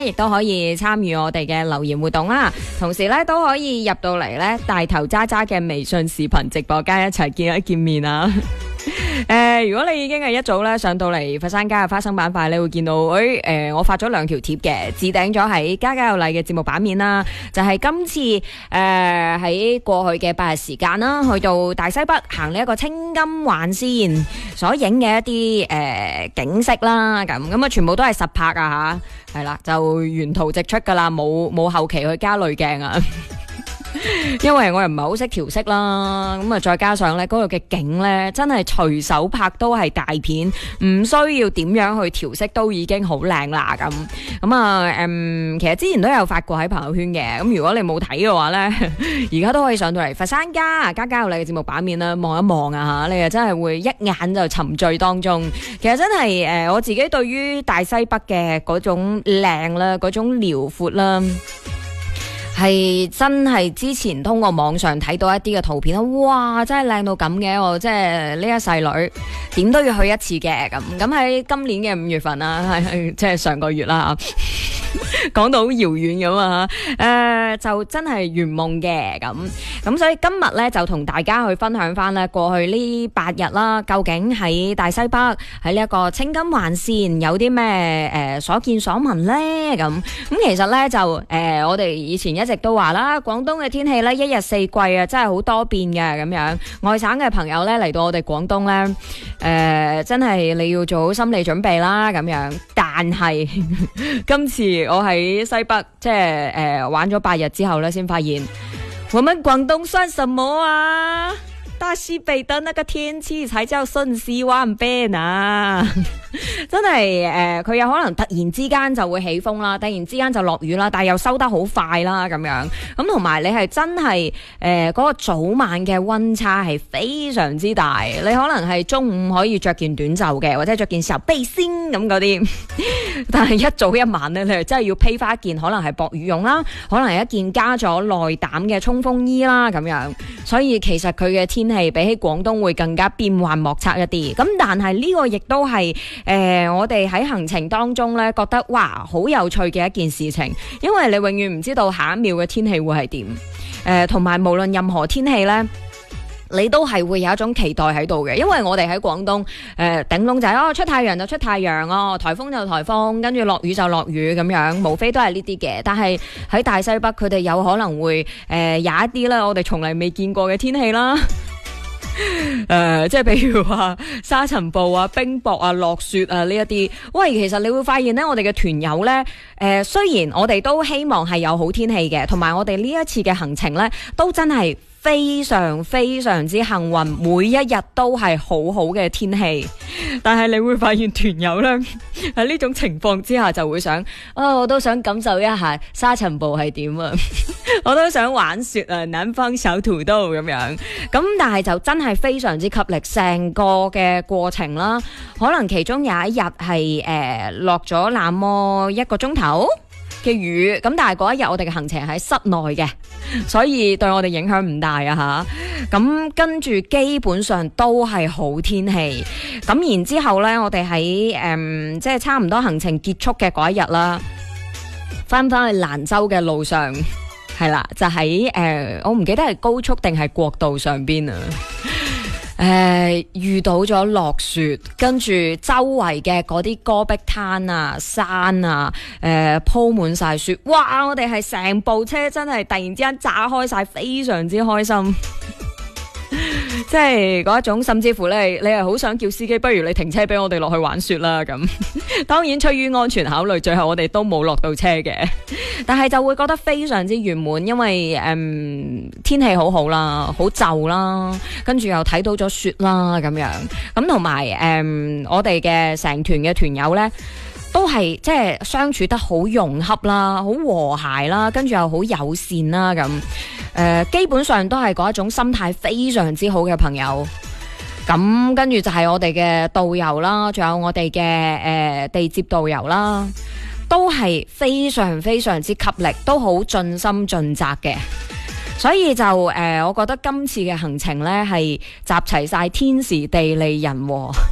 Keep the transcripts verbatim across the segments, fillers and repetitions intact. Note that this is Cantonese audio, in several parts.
亦都可以參與我哋嘅留言活動啦，同時咧都可以入到嚟咧大頭渣渣嘅微信視頻直播間一齊見一見面啊！誒、呃，如果你已經係一早咧上到嚟佛山家嘅花生板塊，你會見到，誒、哎，誒、呃，我發咗兩條貼嘅，置頂咗喺家家有禮嘅節目版面啦，就係、是、今次誒喺、呃、過去嘅八日時間啦，去到大西北行呢一個青金環線所影嘅一啲誒、呃、景色啦，咁咁啊全部都係實拍啊吓，係啦，就原圖直出噶啦，冇冇後期去加濾鏡啊。因為我又唔係好識調色啦，咁啊再加上咧嗰度嘅景咧真係隨手拍都係大片，唔需要點樣去調色都已經好靚啦咁。咁啊，嗯，其實之前都有發過喺朋友圈嘅，咁如果你冇睇嘅話咧，而家都可以上到嚟佛山家家家有禮嘅節目版面啦，望一望啊吓，你啊真係會一眼就沉醉當中。其實真係誒、呃，我自己對於大西北嘅嗰種靚啦，嗰種遼闊啦。係真係之前通過網上睇到一啲嘅圖片啦，哇！真係靚到咁嘅，我即係呢一世女點都要去一次嘅咁。咁喺今年嘅五月份啦，係即係上個月啦講到好遙遠咁啊，誒、呃、就真係圓夢嘅咁。咁所以今日咧就同大家去分享翻咧過去呢八日啦，究竟喺大西北喺呢一個青金環線有啲咩誒所見所聞咧咁。咁其實咧就誒、呃、我哋以前一直都話啦，廣東嘅天氣咧一日四季啊，真係好多變嘅咁樣。外省嘅朋友咧嚟到我哋廣東咧，誒、呃、真係你要做好心理準備啦咁樣。但係今次我喺西北即係誒、呃、玩咗八日之後咧，先發現我們廣東算什麼啊？大西北的那個天氣才叫瞬息萬變啊！真係誒，佢、呃、有可能突然之間就會起風啦，突然之間就落雨啦，但係又收得好快啦咁樣。咁同埋你係真係誒嗰個早晚嘅溫差係非常之大，你可能係中午可以着件短袖嘅，或者着件小背心咁嗰啲，但係一早一晚咧，你係真係要披翻一件可能係薄羽絨啦，可能係一件加咗內膽嘅衝鋒衣啦咁樣。所以其實佢嘅天氣比起廣東會更加變幻莫測一啲。咁但係呢個亦都係誒我哋喺行程當中咧覺得哇好有趣嘅一件事情，因為你永遠唔知道下一秒嘅天氣會係點。誒同埋無論任何天氣咧，你都係會有一種期待喺度嘅，因為我哋喺廣東誒頂籠就係、是、哦出太陽就出太陽哦，颱風就颱風，跟住落雨就落雨咁樣，無非都係呢啲嘅。但係喺大西北佢哋有可能會誒、呃、有一啲咧我哋從嚟未見過嘅天氣啦。誒、呃，即係譬如話沙塵暴啊、冰雹啊、落雪啊呢一啲，喂，其實你會發現呢，我哋嘅團友呢，誒、呃，雖然我哋都希望係有好天氣嘅，同埋我哋呢一次嘅行程呢，都真係非常非常之幸運，每一日都係好好嘅天氣。但係你會發現團友呢，喺呢種情況之下就會想，啊，我都想感受一下沙塵暴係點啊，我都想玩雪啊，南方小土豆咁樣。咁但係就真係非常之給力，成個嘅過程啦，可能其中有一日係誒落咗那麼一個鐘頭嘅雨，咁但係嗰一日我哋嘅行程喺室內嘅，所以對我哋影響唔大啊吓。咁跟住基本上都係好天氣，咁然之後呢，我哋喺誒即係差唔多行程結束嘅嗰一日啦，翻返去蘭州嘅路上係啦，就喺誒、呃、我唔記得係高速定係國道上邊啊。誒、呃，遇到咗落雪，跟住周圍嘅嗰啲戈壁灘啊、山啊，誒、呃，鋪滿晒雪，哇！我哋係成部車真係突然之間炸開晒，非常之開心。即係嗰一種，甚至乎你係你係好想叫司機，不如你停車俾我哋落去玩雪啦咁。當然出於安全考慮，最後我哋都冇落到車嘅，但係就會覺得非常之圓滿，因為誒、嗯、天氣好好啦，好就啦，跟住又睇到咗雪啦咁樣，咁同埋誒我哋嘅成團嘅團友呢，都係即係相處得好融洽啦，好和諧啦，跟住又好友善啦咁。誒、呃，基本上都係嗰一種心態非常之好嘅朋友。咁跟住就係我哋嘅導遊啦，仲有我哋嘅誒地接導遊啦，都係非常非常之給力，都好盡心盡責嘅。所以就誒、呃，我覺得今次嘅行程呢係集齊晒天時地利人和。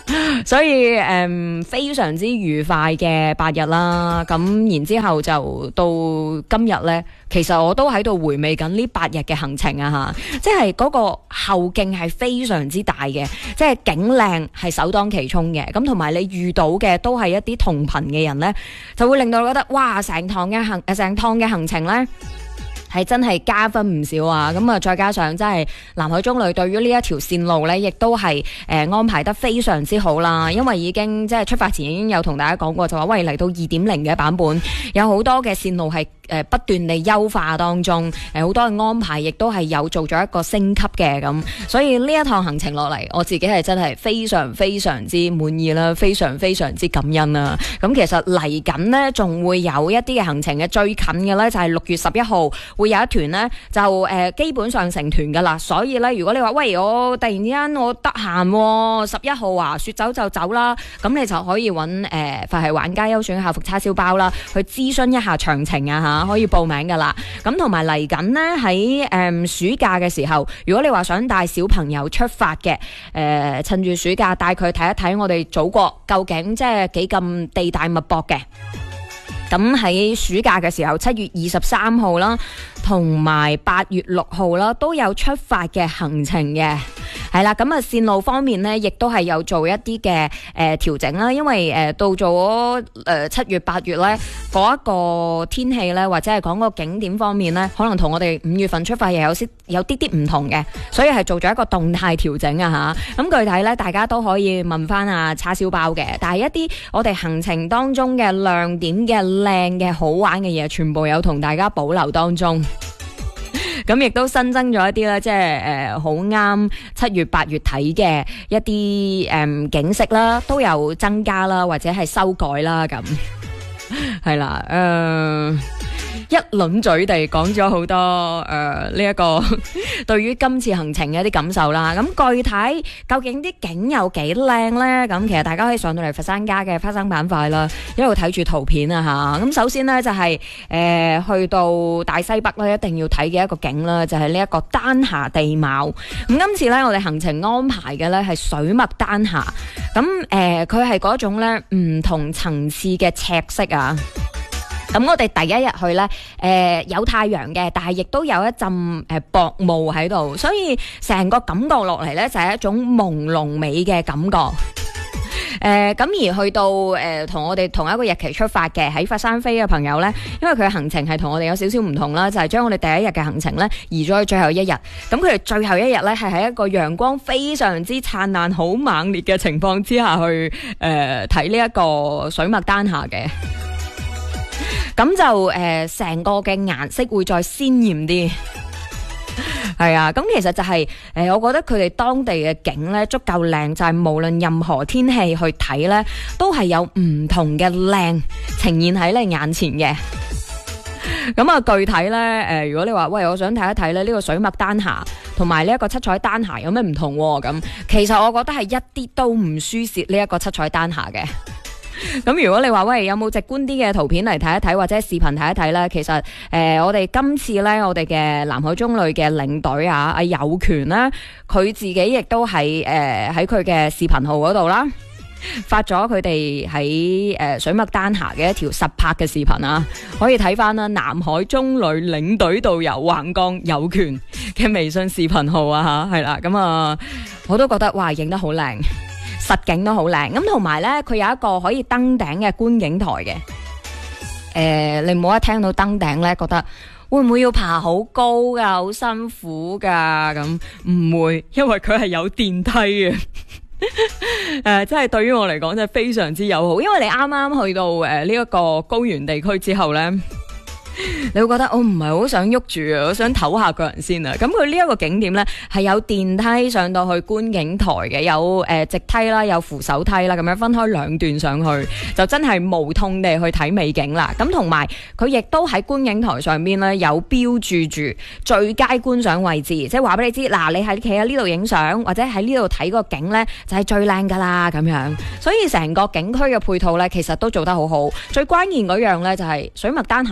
所以誒、嗯、非常之愉快嘅八日啦，咁然之後就到今日呢，其實我都喺度回味緊呢八日嘅行程啊吓，即係嗰個後勁係非常之大嘅，即係景靚係首當其衝嘅，咁同埋你遇到嘅都係一啲同頻嘅人呢，就會令到你覺得哇，成趟嘅行誒成趟嘅行程呢，係真係加分唔少啊！咁啊，再加上真係南海中旅對於呢一條線路呢，亦都係誒、呃、安排得非常之好啦。因為已經即係出發前已經有同大家講過，就話喂，嚟到二點零嘅版本，有好多嘅線路係誒不斷地優化當中，誒好多嘅安排亦都係有做咗一個升級嘅咁。所以呢一趟行程落嚟，我自己係真係非常非常之滿意啦，非常非常之感恩啦。咁其實嚟緊呢，仲會有一啲嘅行程嘅，最近嘅呢，就係六月十一號。會有一團呢，就誒、呃、基本上成團噶啦，所以咧如果你話喂，我突然之間我得閒十一號啊，說走就走啦，咁你就可以揾誒佛系玩家優選校服叉燒包啦，去諮詢一下詳情啊吓，可以報名噶啦。咁同埋嚟緊呢，喺誒、呃、暑假嘅時候，如果你話想帶小朋友出發嘅，誒、呃、趁住暑假帶佢睇一睇我哋祖國究竟即係幾咁地大物博嘅。咁喺暑假嘅時候，七月二十三號啦，同埋八月六號啦，都有出發嘅行程嘅。係啦，咁啊線路方面呢，亦都係有做一啲嘅誒調整啦。因為誒、呃、到咗誒七月八月咧，嗰一個天氣咧，或者係講個景點方面咧，可能同我哋五月份出發又有啲有啲啲唔同嘅，所以係做咗一個動態調整啊吓。咁具體咧，大家都可以問翻啊叉燒包嘅。但係一啲我哋行程當中嘅亮點嘅靚嘅好玩嘅嘢，全部有同大家保留當中。咁亦都新增咗一啲咧，即係誒好啱七月八月睇嘅一啲誒、呃、景色啦，都有增加啦，或者係修改啦，咁係啦，誒、呃。一輪嘴地講咗好多誒呢一個對於今次行程嘅一啲感受啦。咁具體究竟啲景有幾靚呢？咁其實大家可以上到嚟佛山家嘅花生板塊啦，一路睇住圖片啊嚇。咁首先呢，就係、是、誒、呃、去到大西北咧，一定要睇嘅一個景啦，就係呢一個丹霞地貌。咁今次呢，我哋行程安排嘅呢係水墨丹霞。咁誒佢係嗰種呢唔同層次嘅赤色啊。咁我哋第一日去呢，誒、呃、有太陽嘅，但係亦都有一陣誒、呃、薄霧喺度，所以成個感覺落嚟呢，就係、是、一種朦朧美嘅感覺。誒、呃、咁而去到誒同、呃、我哋同一個日期出發嘅喺佛山飛嘅朋友呢，因為佢嘅行程係同我哋有少少唔同啦，就係、是、將我哋第一日嘅行程呢移咗去最後一日。咁佢哋最後一日呢，係喺一個陽光非常之燦爛、好猛烈嘅情況之下去誒睇呢一個水墨丹霞嘅。咁就誒，成、呃、個嘅顏色會再鮮艷啲，係啊。咁其實就係、是、誒、呃，我覺得佢哋當地嘅景咧足夠靚，就係、是、無論任何天氣去睇咧，都係有唔同嘅靚呈現喺你眼前嘅。咁啊，具體咧誒、呃，如果你話喂，我想睇一睇咧呢個水墨丹霞同埋呢一個七彩丹霞有咩唔同咁、啊，其實我覺得係一啲都唔輸蝕呢一個七彩丹霞嘅。咁如果你話喂，有冇直觀啲嘅圖片嚟睇一睇，或者視頻睇一睇呢？其實誒、呃，我哋今次呢，我哋嘅南海中旅嘅領隊啊，阿有權呢，佢自己亦都係誒喺佢嘅視頻號嗰度啦，發咗佢哋喺誒水墨丹霞嘅一條實拍嘅視頻啊，可以睇翻啦。南海中旅領隊導遊橫江有權嘅微信視頻號啊吓，係啦，咁啊，我都覺得哇，影得好靚。實景都好靚，咁同埋呢，佢有一個可以登頂嘅觀景台嘅。誒、呃，你唔好一聽到登頂呢，覺得會唔會要爬好高噶，好辛苦噶？咁唔會，因為佢係有電梯嘅。誒、呃，真係對於我嚟講，真係非常之友好。因為你啱啱去到誒呢一個高原地區之後呢，你會覺得我唔係好想喐住啊，我想唞下個人先啊。咁佢呢一個景點呢，係有電梯上到去觀景台嘅，有誒、呃、直梯啦，有扶手梯啦，咁樣分開兩段上去，就真係無痛地去睇美景啦。咁同埋佢亦都喺觀景台上邊呢，有標注住最佳觀賞位置，即係話俾你知，嗱，你喺企喺呢度影相，或者喺呢度睇個景呢，就係、是、最靚噶啦咁樣。所以成個景區嘅配套呢，其實都做得好好。最關鍵嗰樣呢，就係、是、水墨丹霞呢度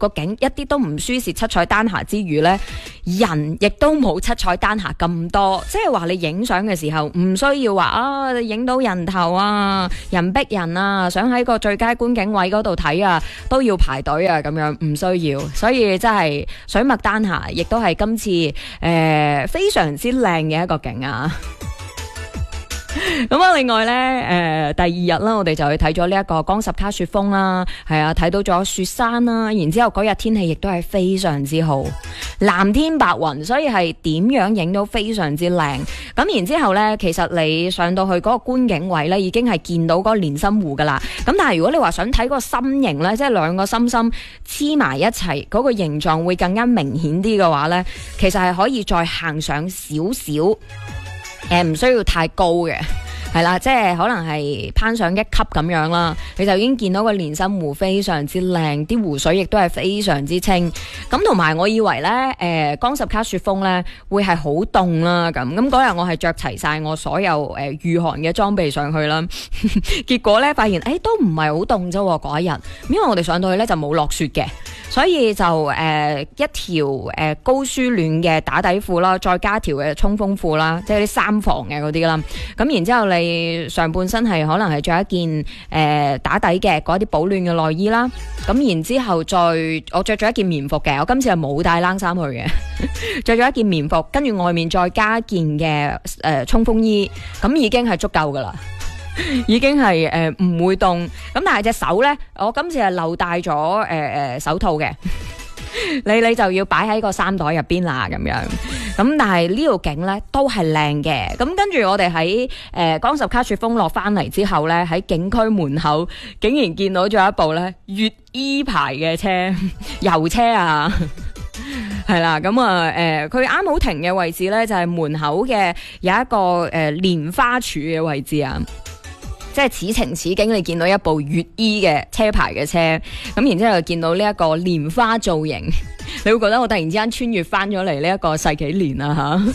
個景一啲都唔輸蝕七彩丹霞之餘呢，人亦都冇七彩丹霞咁多，即係話你影相嘅時候唔需要話啊影到人頭啊，人逼人啊，想喺個最佳觀景位嗰度睇啊，都要排隊啊，咁樣唔需要，所以真係水墨丹霞亦都係今次誒、呃、非常之靚嘅一個景啊！咁啊，另外咧，誒、呃，第二日啦，我哋就去睇咗呢一個江十卡雪峰啦，係啊，睇到咗雪山啦，然之後嗰日天氣亦都係非常之好，藍天白雲，所以係點樣影都非常之靚。咁然之後咧，其實你上到去嗰個觀景位咧，已經係見到嗰個連心湖噶啦。咁但係如果你話想睇嗰個心形咧，即係兩個心心黐埋一齊，嗰、嗰個形狀會更加明顯啲嘅話咧，其實係可以再行上少少。誒，唔需要太高嘅，係啦，即係可能係攀上一級咁樣啦，你就已經見到個連心湖非常之靚，啲湖水亦都係非常之清。咁同埋，我以為呢，誒、呃，江十卡雪峰呢會係好凍啦，咁咁嗰日我係着齊晒我所有誒御寒嘅裝備上去啦，結果呢，發現誒、欸、都唔係好凍啫嗰一日，因為我哋上到去呢就冇落雪嘅。所以就誒、呃、一條誒、呃、高舒暖嘅打底褲啦，再加條嘅衝鋒褲啦，即係啲三防嘅嗰啲啦。咁然之後你上半身係可能係着一件誒、呃、打底嘅嗰啲保暖嘅內衣啦。咁然之後再我着咗一件棉服嘅，我今次係冇帶冷衫去嘅，着咗一件棉服，跟住外面再加一件嘅誒衝鋒衣，咁已經係足夠噶啦。已經係誒唔會凍，咁但係隻手呢，我今次係漏帶咗誒誒手套嘅，你你就要擺喺個衫袋入邊啦咁樣。咁但係呢度景呢都係靚嘅。咁跟住我哋喺誒江十卡雪峰落翻嚟之後呢，喺景區門口竟然見到咗一部呢粵 E 牌嘅車，油車啊！係啦，咁啊，誒、呃，佢啱好停嘅位置呢，就係、是、門口嘅有一個誒蓮、呃、花柱嘅位置啊。即係此情此景，你見到一部粵 E 嘅車牌嘅車，咁然之後又見到呢一個蓮花造型，你會覺得我突然之間穿越翻咗嚟呢一個世紀年啊吓，誒、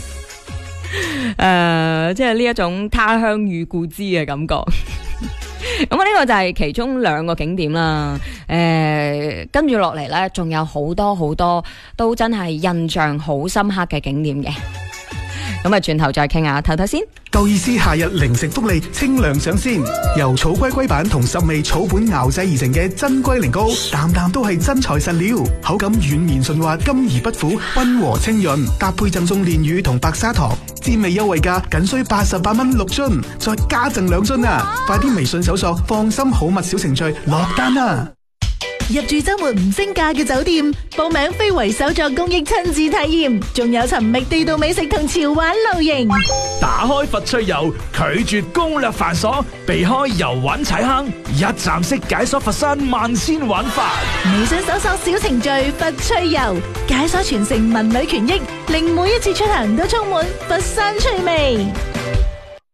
呃，即係呢一種他鄉遇故知嘅感覺。咁啊，呢個就係其中兩個景點啦。誒、呃，跟住落嚟呢，仲有好多好多都真係印象好深刻嘅景點嘅。咁啊，轉頭再傾下，唞唞先。 夠意思夏日零食福利清涼上先，由草龜龜板同十味草本熬製而成嘅真龜苓膏，啖啖都係真材實料，口感軟綿順滑，甘而不苦，溫和清潤，搭配贈送煉乳同白砂糖，滋味優惠價僅需八十八蚊六樽，再加贈兩樽啊！快啲微信搜索放心好物小程序落單啊！ 入住周末唔升價嘅酒店，報名非遺手作公益親自體驗，仲有尋覓地道美食同潮玩露營。 打開佛趣遊，拒絕攻略繁瑣，避開遊玩踩坑，一站式解鎖佛山萬千玩法。 微信搜索小程序佛趣遊，解鎖傳承文旅權益，令每一次出行都充滿佛山趣味。